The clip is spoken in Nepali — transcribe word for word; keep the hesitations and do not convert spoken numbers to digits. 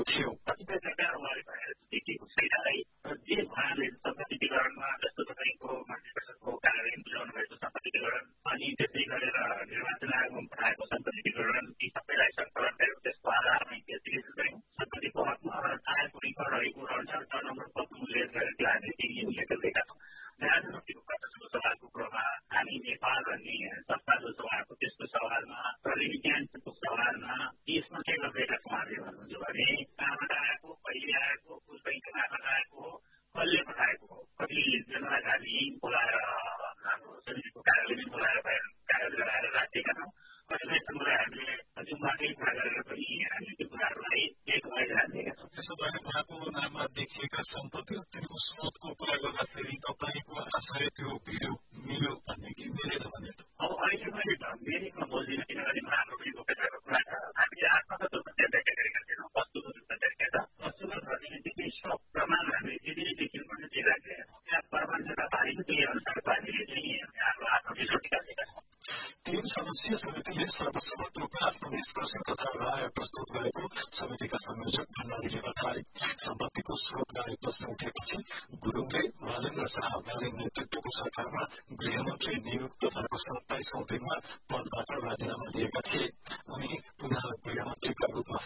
थियो। कतिपय सरकार उहाँले भनेर देखिएको छैन है। जे उहाँले सम्पत्तिकरणमा जस्तो तपाईँको मन्त्री परिषदको कार्यालय बुझाउनु भएको सम्पत्तिकरण अनि त्यसै गरेर निर्वाचन आयोगमा पठाएको सम्पत्तिकरण ती सबैलाई सङ्कलन गरेर त्यसको आधारमा इन्भेस्टिगेसन गऱ्यौँ। सम्पत्तिको हकमा आएको रिकर्ड रहेको अनुसार छ नम्बर पत्र उल्लेख गरेर त्यो हामीले केही उल्लेख गरेका छौँ। राजनीतिको प्रशासनको सवालको कुरोमा हामी नेपाल भन्ने सत्ता जो छ उहाँको त्यस्तो सवालमा विज्ञानको सवालमा यसमा के गरिरहेका छौँ हामीले भन्नुहुन्छ भने कहाँबाट आएको कहिले आएको कुन बैङ्क मार्फत आएको कसले पठाएको कति जनता गाडी बोलाएर हाम्रो समितिको कार्यालयमै बोलाएर बाहिर कागज गराएर राखिएका छौँ। कतिपय कुरालाई हामीले जुम्बाकै कुरा गरेर पनि हामीले त्यो कुराहरूलाई एक भएर राखिएका छौँ। त्यसो भए उहाँको नाममा देखिएका सम्पत्ति तिनको स्रोतको कुरा गर्दाखेरि तपाईँको आशय त्यो भिडियो मिल्यो भन्ने कि मिलेन भन्ने त अब अहिले मैले मेरिटमा बोल्दिनँ किनभने हाम्रो पनि गोप्यताको कुरा छ। हामीले आत्मगत रूपमा व्याख्या गरेका छैनौँ। वस्तुगत रूपमा व्याख्या छ। वस्तुगत भनेदेखि सब प्रमाण हामीले जे जे देखिनुपर्ने त्यो राखेका छौँ। त्यहाँ प्रमाणका बारेमा त्यही अनुसारको हामीले चाहिँ हाम्रो आत्मविश्वास टिकाएका छौँ। तीन सदस्यीय समितिले सर्वसम्मत रूपमा आफ्नो निष्कर्ष तथा राय प्रस्तुत गरेको समितिका संयोजक भण्डारीले बताए। सम्पत्तिको स्रोतबारे प्रश्न उठेपछि गुरुङले मालेन्द्र शाह मालिङ नेतृत्वको सरकारमा गृहमन्त्री नियुक्त भएको सत्ताइसौं दिनमा पदबाट राजीनामा दिएका थिए। उनी पुनः गृहमन्त्रीका रूपमा